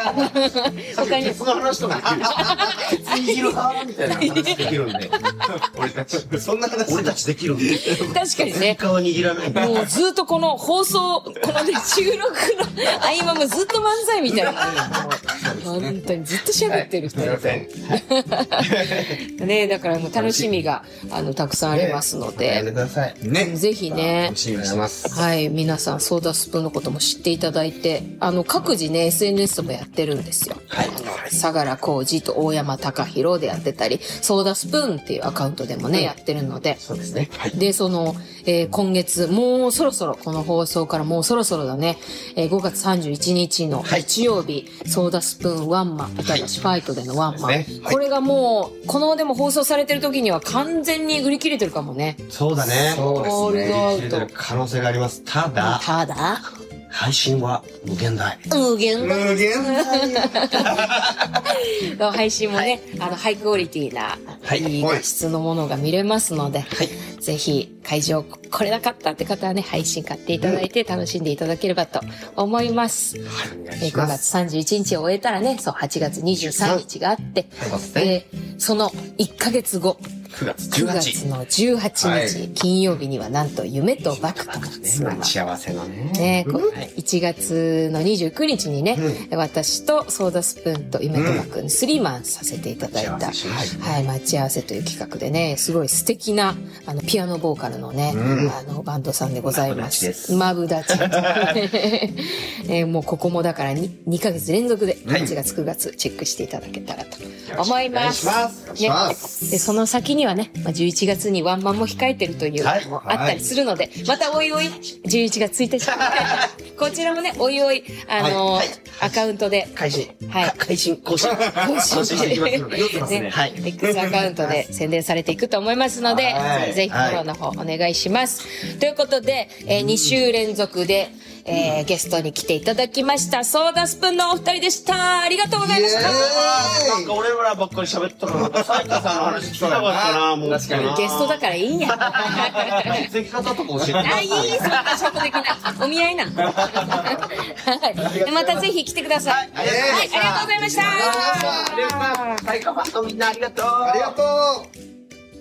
他に鉄の話とかできる。鉄握る派みたいな話できるんで。俺たち、そんな話俺たちできるんで。 確かにね。 皮握らない。 もうずっとこの放送、このね、収録の合間もずっと漫才みたいな。本当にずっと喋ってる人。 すいません。 ね、だからもう楽しみが、たくさんありますのやめてで、 ください。ね。 ぜひね楽、しみにしてます。 はい、皆さんソーダスプーンのことも知っていただいて、各自ね、SNS でもやってるんですよ。 はい。 相良浩二と大山隆弘でやってたり、ソーダスプーンっていうアカウントでもね、やってるので、 そうですね。はい。 で、今月、もうそろそろ、この放送からもうそろそろだね、5月31日の日曜日、ソーダスプーンワンマン、板橋ファイトでのワンマン。 そうですねはいこれがもう、このでも放送されてる時には完全に売り切れてるかもね。 そうだね。 そうですね売り切れてる可能性があります。ただ、 ただ、 配信は無限大。 無限大。 無限大。 配信もね、ハイクオリティな、 はいいい画質のものが見れますので、 はい。 ぜひ会場来れなかったって方はね、配信買っていただいて楽しんでいただければと思います。 はい。お願いし 5 ます。 月31日を終えたらね、そう、8月23日があって、 そうですね。 で、その1ヶ月後、 9月 9 18 月日。 の18日、 はい金曜日にはなんと夢とバクと待ち合わせのね。 ね、 はい 1月の29日にね、私とソーダスプーンと夢とバク、スリーマンさせていただいた、 待ち合わせしましたはい、待ち合わせという企画でね、すごい素敵な、ピアノボーカルのね、バンドさんでございます。マブダチ。もうここもだから 2ヶ月連続で8月9月チェックしていただけたらと思います。 お願いします。お願いします。 ね、で、その先にはね、11月にワンマンも控えてるというのもあったりするので、またおいおい、11月1日、こちらもね、おいおい、アカウントで、 配信。 はい配信、更新。 更新していきますので。 ね、 はい。 X アカウントで宣伝されていくと思いますので、 はいぜひフォローの方お願いします。ということで、2週連続で、ゲストに来ていただきましたソーダスプーンのお二人でした。ありがとうございました。 なんか俺らばっかり喋ったから、斉田さんの話聞きたかったな、もう。確かに。 ゲストだからいいんや。 血液型とか教えて。 あ、いい、そんなショットできない。お見合いな。はい。またぜひ来てください。はい、ありがとうございました。 サイカファンのみんなありがとう。 ありがとう。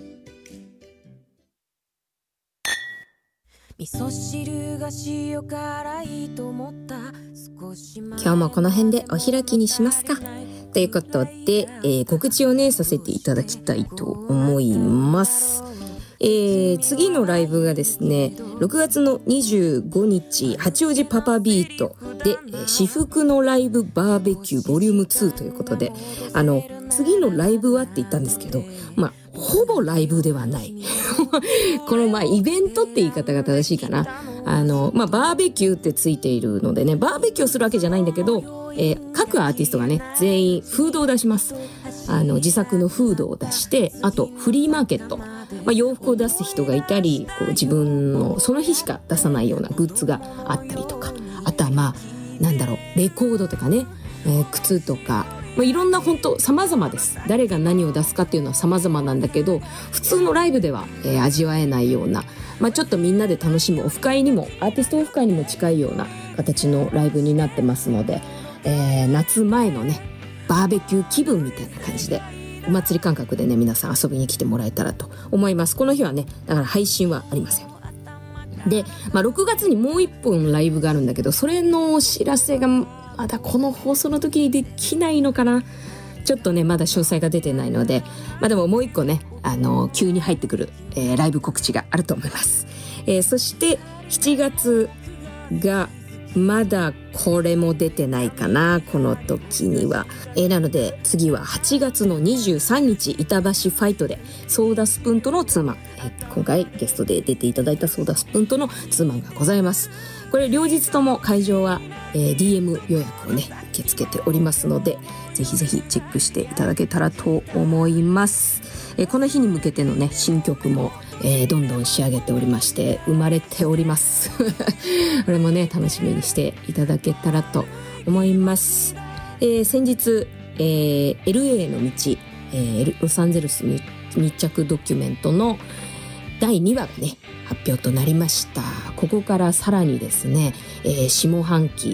味噌汁が塩辛いと思った少し前今日もこの辺でお開きにしますか。ということで、告知をねさせていただきたいと思います。次のライブがですね、6月の25日、八王子パパビートで、至福のライブバーベキューボリューム2ということで、次のライブはって言ったんですけど、まあ、ほぼライブではない。この、まあ、イベントって言い方が正しいかな。まあ、バーベキューってついているのでね、バーベキューをするわけじゃないんだけど、各アーティストがね、全員フードを出します。自作のフードを出して、あとフリーマーケット。まあ、洋服を出す人がいたり、こう自分のその日しか出さないようなグッズがあったりとか、あとはまあ、なんだろう、レコードとかね、靴とか、まあ、いろんな本当様々です。誰が何を出すかっていうのは様々なんだけど、普通のライブでは、味わえないような、まあ、ちょっとみんなで楽しむオフ会にも、アーティストオフ会にも近いような形のライブになってますので、夏前のね、バーベキュー気分みたいな感じで、お祭り感覚でね、皆さん遊びに来てもらえたらと思います。この日はね、だから配信はありません。で、まあ、6月にもう一本ライブがあるんだけど、それのお知らせがまだこの放送の時にできないのかな。ちょっとね、まだ詳細が出てないので、まあでももう一個ね、急に入ってくる、ライブ告知があると思います。そして7月がまだこれも出てないかな、この時には。なので次は8月の23日、板橋ファイトでソーダスプーンとのツーマン。今回ゲストで出ていただいたソーダスプーンとのツーマンがございます。これ両日とも会場は、DM 予約をね、受け付けておりますので、ぜひぜひチェックしていただけたらと思います。この日に向けてのね、新曲もどんどん仕上げておりまして生まれておりますこれもね楽しみにしていただけたらと思います。先日、LA の道、ロサンゼルス密着ドキュメントの第2話がね発表となりました。ここからさらにですね、下半期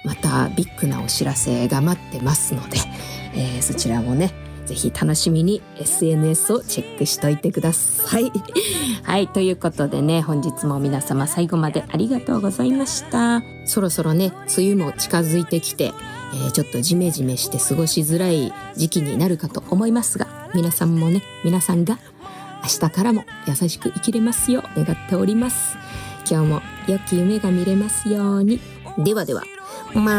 またビッグなお知らせが待ってますので、そちらもねぜひ楽しみに SNS をチェックしといてくださいはい、ということでね、本日も皆様最後までありがとうございました。そろそろね梅雨も近づいてきて、ちょっとジメジメして過ごしづらい時期になるかと思いますが、皆さんが明日からも優しく生きれますよう願っております。今日も良き夢が見れますように。ではでは、ま